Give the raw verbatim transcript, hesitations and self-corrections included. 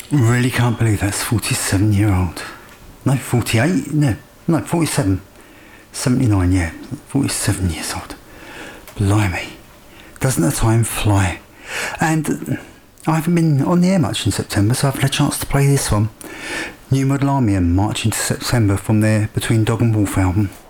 Really can't believe that's forty-seven year old. No, forty-eight? No, no, forty-seven. seventy-nine, yeah. forty-seven years old. Blimey. Doesn't the time fly? And I haven't been on the air much in September, so I've had a chance to play this one. New Model Army and March into September from their Between Dog and Wolf album.